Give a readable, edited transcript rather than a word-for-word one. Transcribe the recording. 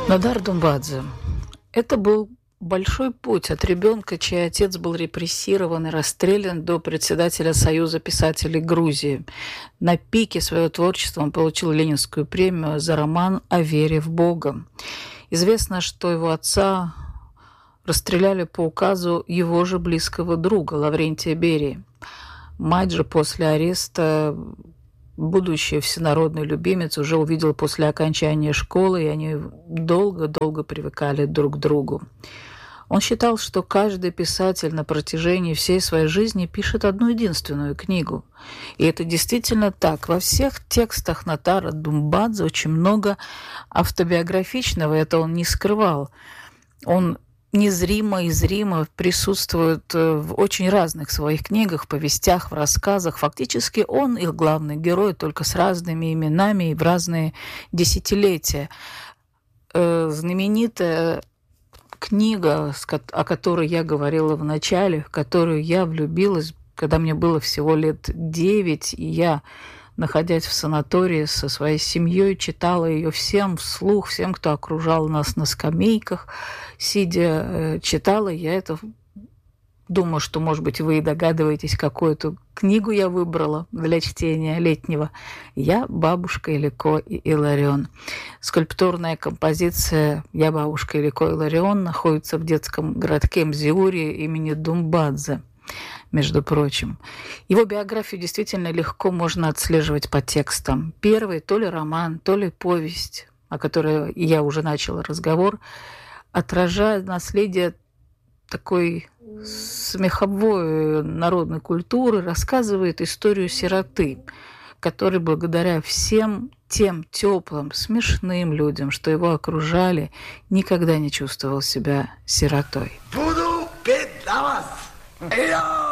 Надар Думбадзе. Это был большой путь от ребенка, чей отец был репрессирован и расстрелян, до председателя Союза писателей Грузии. На пике своего творчества он получил Ленинскую премию за роман «О вере в Бога». Известно, что его отца расстреляли по указу его же близкого друга Лаврентия Берии. Мать же после ареста, будущий всенародный любимец, уже увидел после окончания школы, и они долго-долго привыкали друг к другу. Он считал, что каждый писатель на протяжении всей своей жизни пишет одну единственную книгу. И это действительно так. Во всех текстах Надара Думбадзе очень много автобиографичного, это он не скрывал. Он незримо и зримо присутствует в очень разных своих книгах, повестях, в рассказах. Фактически он их главный герой, только с разными именами и в разные десятилетия. Знаменитая книга, о которой я говорила в начале, в которую я влюбилась, когда мне было всего лет 9, и я, находясь в санатории со своей семьей, читала ее всем вслух, всем, кто окружал нас на скамейках, сидя, читала я это. Думаю, что, может быть, вы и догадываетесь, какую-то книгу я выбрала для чтения летнего. «Я, бабушка Илико и Иларион». Скульптурная композиция «Я, бабушка Илико и Иларион» находится в детском городке Мзиури имени Думбадзе, между прочим. Его биографию действительно легко можно отслеживать по текстам. Первый то ли роман, то ли повесть, о которой я уже начала разговор, отражает наследие такой смеховой народной культуры, рассказывает историю сироты, который благодаря всем тем теплым, смешным людям, что его окружали, никогда не чувствовал себя сиротой. Буду петь для вас.